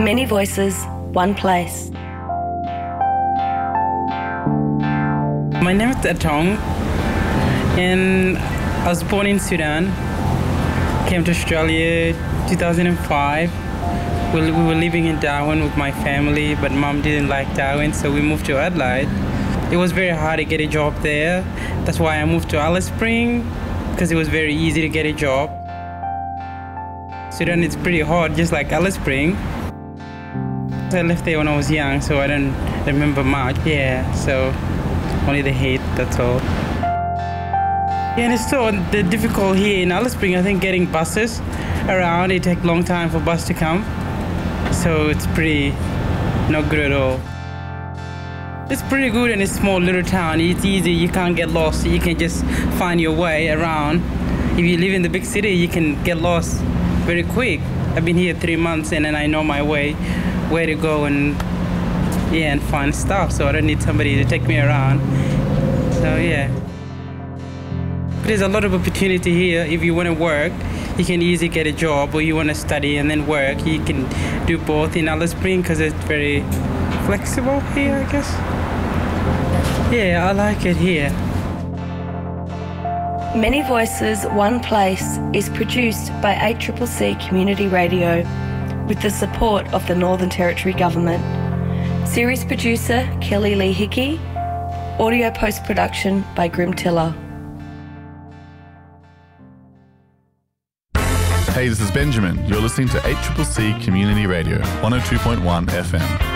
Many voices, one place. My name is Atong, and I was born in Sudan. Came to Australia 2005. We were living in Darwin with my family, but mom didn't like Darwin, so we moved to Adelaide. It was very hard to get a job there. That's why I moved to Alice Springs, because it was very easy to get a job. Sudan is pretty hot, just like Alice Springs. I left there when I was young, so I don't remember much. Yeah, so only the heat, that's all. Yeah, and it's so difficult here in Alice Springs. I think getting buses around, it takes a long time for bus to come. So it's pretty not good at all. It's pretty good in a small little town. It's easy, you can't get lost. You can just find your way around. If you live in the big city, you can get lost very quick. I've been here 3 months and then I know my way, where to go and find stuff. So I don't need somebody to take me around. So yeah. There's a lot of opportunity here. If you want to work, you can easily get a job, or you want to study and then work. You can do both in Alice Springs because it's very flexible here, I guess. Yeah, I like it here. Many Voices, One Place is produced by ACCC Community Radio with the support of the Northern Territory Government. Series producer Kelly Lee Hickey. Audio post-production by Grim Tiller. Hey, this is Benjamin. You're listening to ACCC Community Radio, 102.1 FM.